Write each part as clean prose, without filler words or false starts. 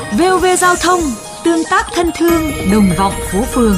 VOV Giao thông, tương tác thân thương, đồng vọng phố phường.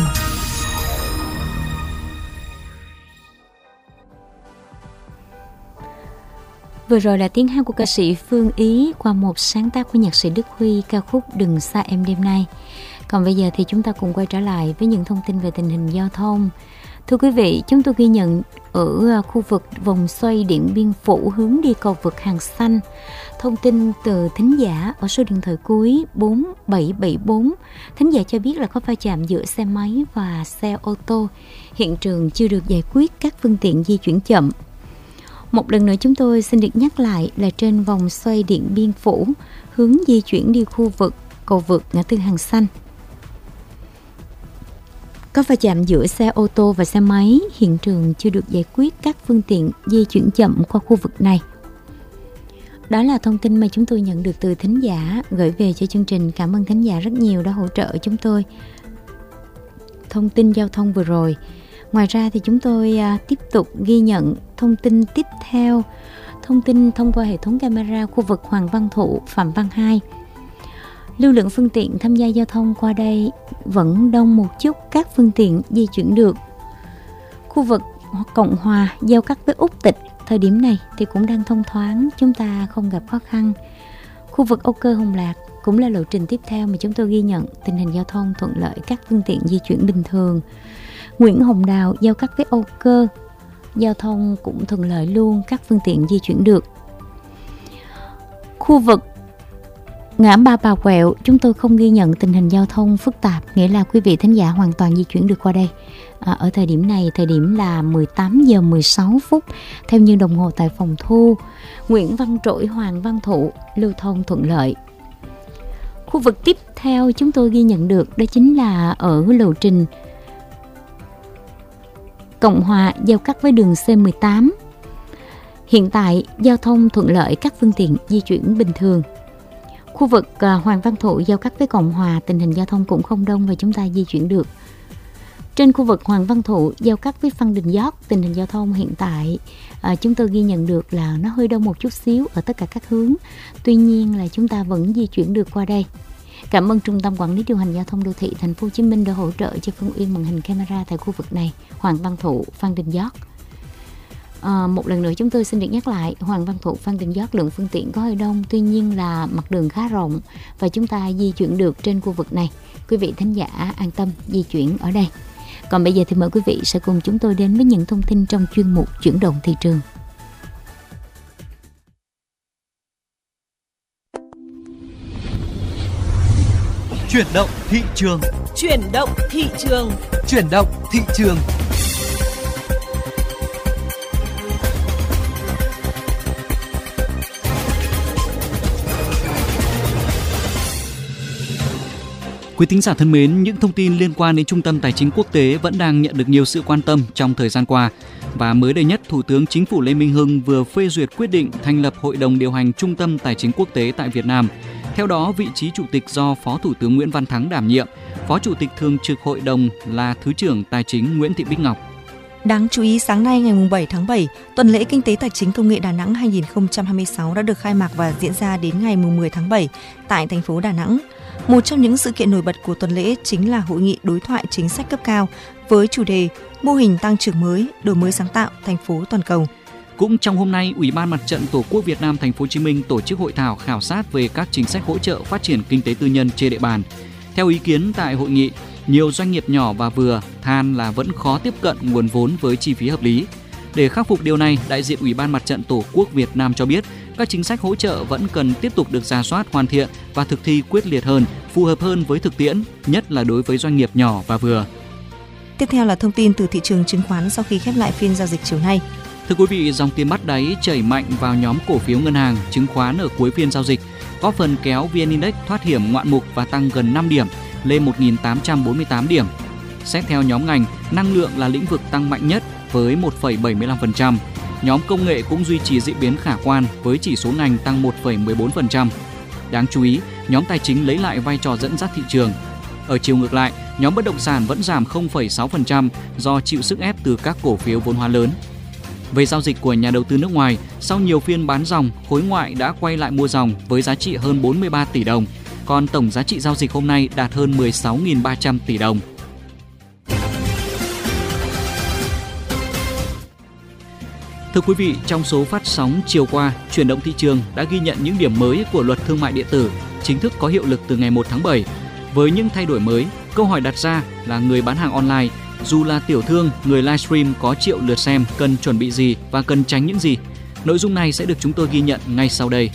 Vừa rồi là tiếng hát của ca sĩ Phương Ý qua một sáng tác của nhạc sĩ Đức Huy, ca khúc Đừng Xa Em Đêm Nay. Còn bây giờ thì chúng ta cùng quay trở lại với những thông tin về tình hình giao thông. Thưa quý vị, chúng tôi ghi nhận ở khu vực vòng xoay Điện Biên Phủ hướng đi cầu vượt Hàng Xanh. Thông tin từ thính giả ở số điện thoại cuối 4774. Thính giả cho biết là có va chạm giữa xe máy và xe ô tô. Hiện trường chưa được giải quyết, các phương tiện di chuyển chậm. Một lần nữa chúng tôi xin được nhắc lại là trên vòng xoay Điện Biên Phủ hướng di chuyển đi khu vực cầu vượt ngã tư Hàng Xanh. Có va chạm giữa xe ô tô và xe máy, hiện trường chưa được giải quyết, các phương tiện di chuyển chậm qua khu vực này. Đó là thông tin mà chúng tôi nhận được từ thính giả gửi về cho chương trình. Cảm ơn thính giả rất nhiều đã hỗ trợ chúng tôi thông tin giao thông vừa rồi. Ngoài ra thì chúng tôi tiếp tục ghi nhận thông tin tiếp theo. Thông tin thông qua hệ thống camera khu vực Hoàng Văn Thụ, Phạm Văn Hai. Lưu lượng phương tiện tham gia giao thông qua đây vẫn đông một chút, các phương tiện di chuyển được. Khu vực Cộng Hòa giao cắt với Úc Tịch thời điểm này thì cũng đang thông thoáng, chúng ta không gặp khó khăn. Khu vực Âu Cơ Hồng Lạc cũng là lộ trình tiếp theo mà chúng tôi ghi nhận tình hình giao thông thuận lợi, các phương tiện di chuyển bình thường. Nguyễn Hồng Đào giao cắt với Âu Cơ, giao thông cũng thuận lợi luôn, các phương tiện di chuyển được. Khu vực ngã ba Bà Quẹo chúng tôi không ghi nhận tình hình giao thông phức tạp, nghĩa là quý vị thính giả hoàn toàn di chuyển được qua đây. Ở thời điểm này, thời điểm là 18 giờ 16 phút theo như đồng hồ tại phòng thu. Nguyễn Văn Trỗi, Hoàng Văn Thụ lưu thông thuận lợi. Khu vực tiếp theo chúng tôi ghi nhận được đó chính là ở lộ trình Cộng Hòa giao cắt với đường C18. Hiện tại giao thông thuận lợi, các phương tiện di chuyển bình thường. Khu vực Hoàng Văn Thụ giao cắt với Cộng Hòa, tình hình giao thông cũng không đông và chúng ta di chuyển được. Trên khu vực Hoàng Văn Thụ giao cắt với Phan Đình Giót, tình hình giao thông hiện tại chúng tôi ghi nhận được là nó hơi đông một chút xíu ở tất cả các hướng. Tuy nhiên là chúng ta vẫn di chuyển được qua đây. Cảm ơn Trung tâm Quản lý Điều hành Giao thông Đô thị Thành phố Hồ Chí Minh đã hỗ trợ cho Phương Uyên màn hình camera tại khu vực này, Hoàng Văn Thụ, Phan Đình Giót. Một lần nữa chúng tôi xin được nhắc lại, Hoàng Văn Thụ, Phan Đình Giót lượng phương tiện có hơi đông, tuy nhiên là mặt đường khá rộng và chúng ta di chuyển được trên khu vực này. Quý vị thính giả an tâm di chuyển ở đây. Còn bây giờ thì mời quý vị sẽ cùng chúng tôi đến với những thông tin trong chuyên mục Chuyển động thị trường. Chuyển động thị trường. Chuyển động thị trường. Chuyển động thị trường. Quý thính giả thân mến, những thông tin liên quan đến Trung tâm Tài chính Quốc tế vẫn đang nhận được nhiều sự quan tâm trong thời gian qua. Và mới đây nhất, Thủ tướng Chính phủ Lê Minh Hưng vừa phê duyệt quyết định thành lập Hội đồng điều hành Trung tâm Tài chính Quốc tế tại Việt Nam. Theo đó, vị trí chủ tịch do Phó Thủ tướng Nguyễn Văn Thắng đảm nhiệm, Phó Chủ tịch Thường trực Hội đồng là Thứ trưởng Tài chính Nguyễn Thị Bích Ngọc. Đáng chú ý, sáng nay ngày 7 tháng 7, Tuần lễ Kinh tế Tài chính Công nghệ Đà Nẵng 2026 đã được khai mạc và diễn ra đến ngày 10 tháng 7 tại thành phố Đà Nẵng. Một trong những sự kiện nổi bật của tuần lễ chính là Hội nghị đối thoại chính sách cấp cao với chủ đề Mô hình tăng trưởng mới, đổi mới sáng tạo, thành phố toàn cầu. Cũng trong hôm nay, Ủy ban Mặt trận Tổ quốc Việt Nam Thành phố Hồ Chí Minh tổ chức hội thảo khảo sát về các chính sách hỗ trợ phát triển kinh tế tư nhân trên địa bàn. Theo ý kiến tại hội nghị, nhiều doanh nghiệp nhỏ và vừa than là vẫn khó tiếp cận nguồn vốn với chi phí hợp lý. Để khắc phục điều này, đại diện Ủy ban Mặt trận Tổ quốc Việt Nam cho biết các chính sách hỗ trợ vẫn cần tiếp tục được rà soát, hoàn thiện và thực thi quyết liệt hơn, phù hợp hơn với thực tiễn, nhất là đối với doanh nghiệp nhỏ và vừa. Tiếp theo là thông tin từ thị trường chứng khoán sau khi khép lại phiên giao dịch chiều nay. Thưa quý vị, dòng tiền bắt đáy chảy mạnh vào nhóm cổ phiếu ngân hàng, chứng khoán ở cuối phiên giao dịch, góp phần kéo VN Index thoát hiểm ngoạn mục và tăng gần 5 điểm lên 1.848 điểm. Xét theo nhóm ngành, năng lượng là lĩnh vực tăng mạnh nhất với 1,75%. Nhóm công nghệ cũng duy trì diễn biến khả quan với chỉ số ngành tăng 1,14%. Đáng chú ý, nhóm tài chính lấy lại vai trò dẫn dắt thị trường. Ở chiều ngược lại, nhóm bất động sản vẫn giảm 0,6% do chịu sức ép từ các cổ phiếu vốn hóa lớn. Về giao dịch của nhà đầu tư nước ngoài, sau nhiều phiên bán dòng, khối ngoại đã quay lại mua dòng với giá trị hơn 43 tỷ đồng. còn tổng giá trị giao dịch hôm nay đạt hơn 16.300 tỷ đồng. Thưa quý vị, trong số phát sóng chiều qua, Chuyển động thị trường đã ghi nhận những điểm mới của luật thương mại điện tử chính thức có hiệu lực từ ngày 1 tháng 7. Với những thay đổi mới, câu hỏi đặt ra là người bán hàng online, dù là tiểu thương, người livestream có triệu lượt xem, cần chuẩn bị gì và cần tránh những gì? Nội dung này sẽ được chúng tôi ghi nhận ngay sau đây.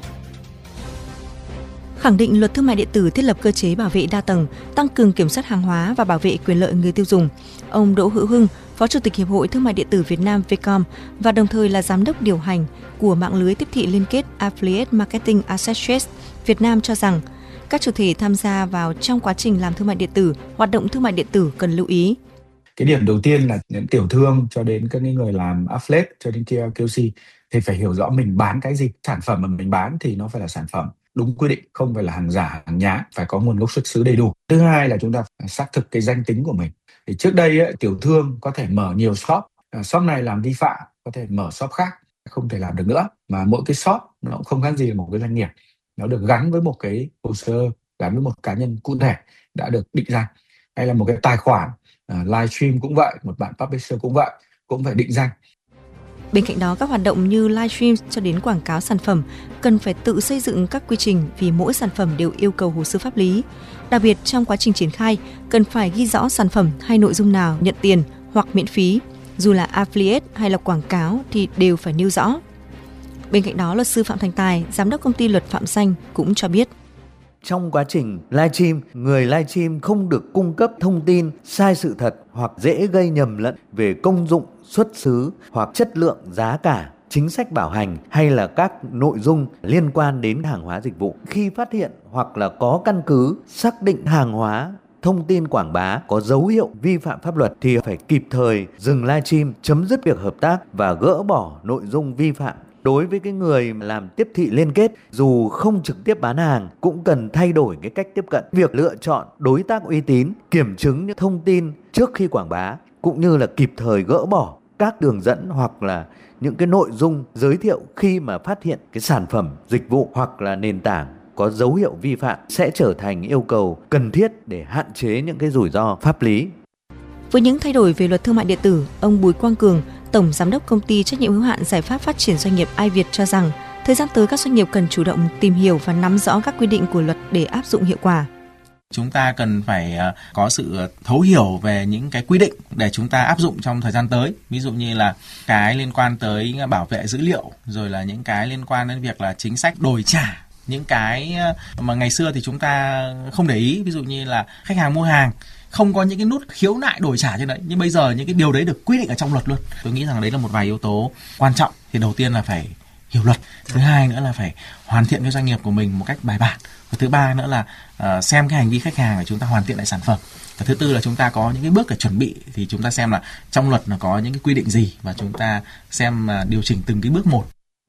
Khẳng định luật thương mại điện tử thiết lập cơ chế bảo vệ đa tầng, tăng cường kiểm soát hàng hóa và bảo vệ quyền lợi người tiêu dùng. Ông Đỗ Hữu Hưng, Phó Chủ tịch Hiệp hội Thương mại điện tử Việt Nam Vcom và đồng thời là giám đốc điều hành của mạng lưới tiếp thị liên kết Affiliate Marketing Associates Việt Nam cho rằng các chủ thể tham gia vào trong quá trình làm thương mại điện tử, hoạt động thương mại điện tử cần lưu ý. Cái điểm đầu tiên là những tiểu thương cho đến các người làm affiliate cho đến KOC thì phải hiểu rõ mình bán cái gì. Sản phẩm mà mình bán thì nó phải là sản phẩm đúng quy định, không phải là hàng giả, hàng nhái, phải có nguồn gốc xuất xứ đầy đủ. Thứ hai là chúng ta phải xác thực cái danh tính của mình. Thì trước đây tiểu thương có thể mở nhiều shop, shop này làm vi phạm có thể mở shop khác, không thể làm được nữa. Mà mỗi cái shop nó cũng không khác gì là một cái doanh nghiệp, nó được gắn với một cái hồ sơ, gắn với một cá nhân cụ thể đã được định danh, hay là một cái tài khoản livestream cũng vậy, một bạn publisher cũng vậy, cũng phải định danh. Bên cạnh đó, các hoạt động như livestream cho đến quảng cáo sản phẩm cần phải tự xây dựng các quy trình vì mỗi sản phẩm đều yêu cầu hồ sơ pháp lý. Đặc biệt trong quá trình triển khai, cần phải ghi rõ sản phẩm hay nội dung nào nhận tiền hoặc miễn phí, dù là affiliate hay là quảng cáo thì đều phải nêu rõ. Bên cạnh đó, luật sư Phạm Thành Tài, giám đốc công ty Luật Phạm Xanh cũng cho biết. Trong quá trình livestream, người livestream không được cung cấp thông tin sai sự thật hoặc dễ gây nhầm lẫn về công dụng, xuất xứ hoặc chất lượng, giá cả, chính sách bảo hành hay là các nội dung liên quan đến hàng hóa dịch vụ. Khi phát hiện hoặc là có căn cứ xác định hàng hóa, thông tin quảng bá có dấu hiệu vi phạm pháp luật thì phải kịp thời dừng livestream, chấm dứt việc hợp tác và gỡ bỏ nội dung vi phạm. Đối với cái người làm tiếp thị liên kết, dù không trực tiếp bán hàng cũng cần thay đổi cái cách tiếp cận. Việc lựa chọn đối tác uy tín, kiểm chứng những thông tin trước khi quảng bá cũng như là kịp thời gỡ bỏ các đường dẫn hoặc là những cái nội dung giới thiệu khi mà phát hiện cái sản phẩm, dịch vụ hoặc là nền tảng có dấu hiệu vi phạm sẽ trở thành yêu cầu cần thiết để hạn chế những cái rủi ro pháp lý. Với những thay đổi về luật thương mại điện tử, ông Bùi Quang Cường, Tổng Giám đốc Công ty Trách nhiệm hữu hạn Giải pháp Phát triển Doanh nghiệp iViet cho rằng, thời gian tới các doanh nghiệp cần chủ động tìm hiểu và nắm rõ các quy định của luật để áp dụng hiệu quả. Chúng ta cần phải có sự thấu hiểu về những cái quy định để chúng ta áp dụng trong thời gian tới. Ví dụ như là cái liên quan tới bảo vệ dữ liệu, rồi là những cái liên quan đến việc là chính sách đổi trả. Những cái mà ngày xưa thì chúng ta không để ý, ví dụ như là khách hàng mua hàng không có những cái nút khiếu nại đổi trả trên đấy, nhưng bây giờ những cái điều đấy được quy định ở trong luật luôn. Tôi nghĩ rằng đấy là một vài yếu tố quan trọng. Thì đầu tiên là phải hiểu luật, thứ hai nữa là phải hoàn thiện cái doanh nghiệp của mình một cách bài bản, và thứ ba nữa là xem cái hành vi khách hàng để chúng ta hoàn thiện lại sản phẩm, và thứ tư là chúng ta có những cái bước để chuẩn bị, thì chúng ta xem là trong luật nó có những cái quy định gì và chúng ta xem điều chỉnh từng cái bước một.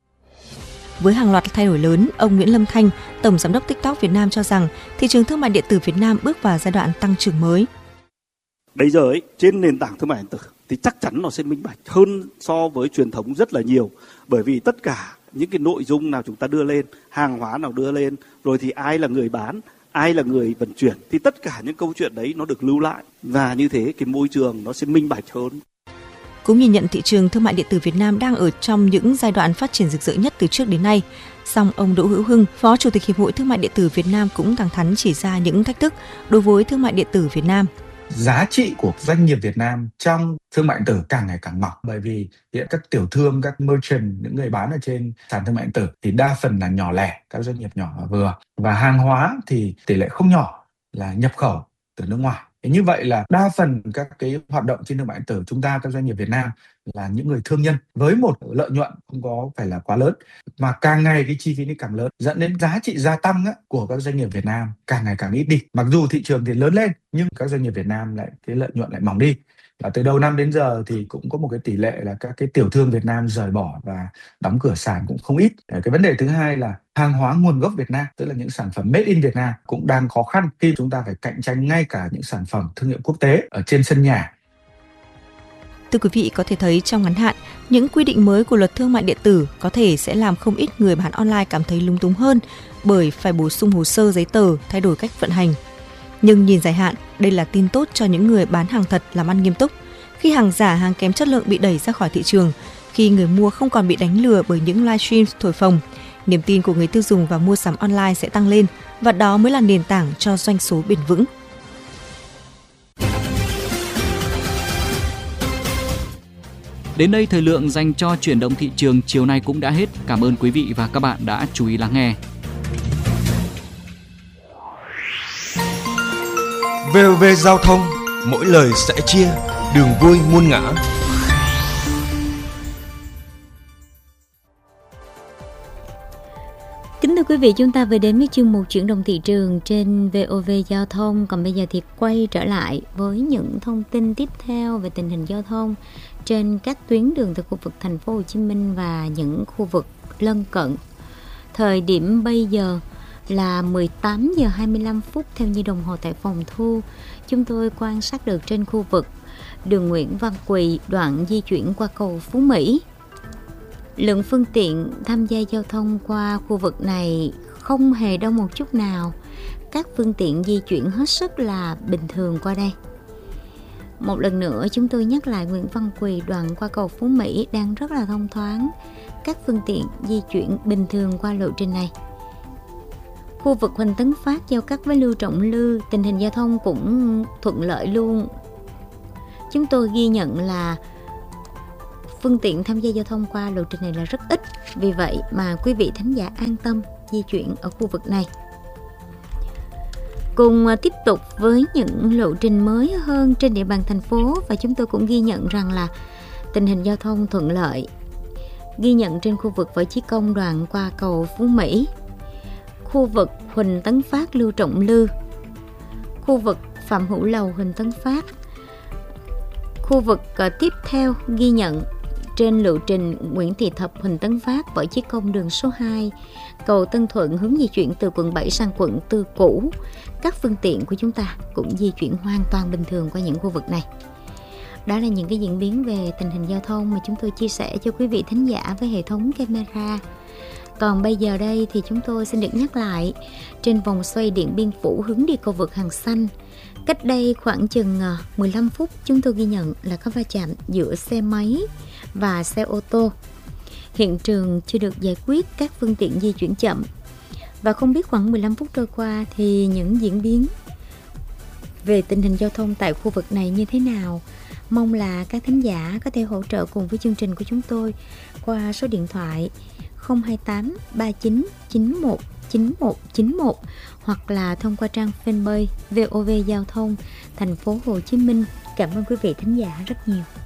Với hàng loạt thay đổi lớn, ông Nguyễn Lâm Thanh, Tổng Giám đốc TikTok Việt Nam cho rằng thị trường thương mại điện tử Việt Nam bước vào giai đoạn tăng trưởng mới. Bây giờ trên nền tảng thương mại điện tử thì chắc chắn nó sẽ minh bạch hơn so với truyền thống rất là nhiều, bởi vì tất cả những cái nội dung nào chúng ta đưa lên, hàng hóa nào đưa lên, rồi thì ai là người bán, ai là người vận chuyển, thì tất cả những câu chuyện đấy nó được lưu lại, và như thế cái môi trường nó sẽ minh bạch hơn. Cũng nhìn nhận thị trường thương mại điện tử Việt Nam đang ở trong những giai đoạn phát triển rực rỡ nhất từ trước đến nay. Song ông Đỗ Hữu Hưng, Phó Chủ tịch Hiệp hội Thương mại điện tử Việt Nam cũng thẳng thắn chỉ ra những thách thức đối với thương mại điện tử Việt Nam. Giá trị của doanh nghiệp Việt Nam trong thương mại điện tử càng ngày càng mỏng, bởi vì hiện các tiểu thương, các merchant, những người bán ở trên sàn thương mại điện tử thì đa phần là nhỏ lẻ, các doanh nghiệp nhỏ và vừa, và hàng hóa thì tỷ lệ không nhỏ là nhập khẩu từ nước ngoài. Như vậy là đa phần các cái hoạt động trên thương mại điện tử chúng ta, các doanh nghiệp Việt Nam là những người thương nhân với một lợi nhuận không có phải là quá lớn, mà càng ngày cái chi phí nó càng lớn, dẫn đến giá trị gia tăng của các doanh nghiệp Việt Nam càng ngày càng ít đi. Mặc dù thị trường thì lớn lên nhưng các doanh nghiệp Việt Nam lại cái lợi nhuận lại mỏng đi. Và từ đầu năm đến giờ thì cũng có một cái tỷ lệ là các cái tiểu thương Việt Nam rời bỏ và đóng cửa sàn cũng không ít. Cái vấn đề thứ hai là hàng hóa nguồn gốc Việt Nam, tức là những sản phẩm made in Việt Nam cũng đang khó khăn khi chúng ta phải cạnh tranh ngay cả những sản phẩm thương hiệu quốc tế ở trên sân nhà. Thưa quý vị, có thể thấy trong ngắn hạn, những quy định mới của luật thương mại điện tử có thể sẽ làm không ít người bán online cảm thấy lúng túng hơn bởi phải bổ sung hồ sơ giấy tờ, thay đổi cách vận hành. Nhưng nhìn dài hạn, đây là tin tốt cho những người bán hàng thật làm ăn nghiêm túc. Khi hàng giả, hàng kém chất lượng bị đẩy ra khỏi thị trường, khi người mua không còn bị đánh lừa bởi những livestream thổi phồng, niềm tin của người tiêu dùng và mua sắm online sẽ tăng lên và đó mới là nền tảng cho doanh số bền vững. Đến đây thời lượng dành cho chuyển động thị trường chiều nay cũng đã hết. Cảm ơn quý vị và các bạn đã chú ý lắng nghe. VOV Giao thông, mỗi lời sẽ chia, đường vui muôn ngã. Kính thưa quý vị, chúng ta vừa đến với chương mục chuyển động thị trường trên VOV Giao thông. Còn bây giờ thì quay trở lại với những thông tin tiếp theo về tình hình giao thông trên các tuyến đường từ khu vực thành phố Hồ Chí Minh và những khu vực lân cận. Thời điểm bây giờ là 18 giờ 25 phút theo như đồng hồ tại phòng thu. Chúng tôi quan sát được trên khu vực đường Nguyễn Văn Quỳ, đoạn di chuyển qua cầu Phú Mỹ. Lượng phương tiện tham gia giao thông qua khu vực này không hề đông một chút nào. Các phương tiện di chuyển hết sức là bình thường qua đây. Một lần nữa chúng tôi nhắc lại, Nguyễn Văn Quỳ đoạn qua cầu Phú Mỹ đang rất là thông thoáng. Các phương tiện di chuyển bình thường qua lộ trình này. Khu vực Huỳnh Tấn Phát giao cắt với Lưu Trọng Lư, tình hình giao thông cũng thuận lợi luôn. Chúng tôi ghi nhận là phương tiện tham gia giao thông qua lộ trình này là rất ít. Vì vậy mà quý vị thính giả an tâm di chuyển ở khu vực này. Cùng tiếp tục với những lộ trình mới hơn trên địa bàn thành phố, và chúng tôi cũng ghi nhận rằng là tình hình giao thông thuận lợi. Ghi nhận trên khu vực Võ Chí Công đoạn qua cầu Phú Mỹ, khu vực Huỳnh Tấn Phát Lưu Trọng Lư, khu vực Phạm Hữu Lầu Huỳnh Tấn Phát. Khu vực tiếp theo ghi nhận trên lộ trình Nguyễn Thị Thập Huỳnh Tấn Phát Võ Chí Công đường số 2, cầu Tân Thuận hướng di chuyển từ quận 7 sang quận 4 cũ. Các phương tiện của chúng ta cũng di chuyển hoàn toàn bình thường qua những khu vực này. Đó là những cái diễn biến về tình hình giao thông mà chúng tôi chia sẻ cho quý vị thính giả với hệ thống camera. Còn bây giờ đây thì chúng tôi xin được nhắc lại, trên vòng xoay Điện Biên Phủ hướng đi cầu vượt Hàng Xanh, cách đây khoảng chừng 15 phút chúng tôi ghi nhận là có va chạm giữa xe máy và xe ô tô. Hiện trường chưa được giải quyết, các phương tiện di chuyển chậm. Và không biết khoảng 15 phút trôi qua thì những diễn biến về tình hình giao thông tại khu vực này như thế nào. Mong là các thính giả có thể hỗ trợ cùng với chương trình của chúng tôi qua số điện thoại 028 39 91 9191 hoặc là thông qua trang fanpage VOV Giao thông thành phố Hồ Chí Minh. Cảm ơn quý vị thính giả rất nhiều.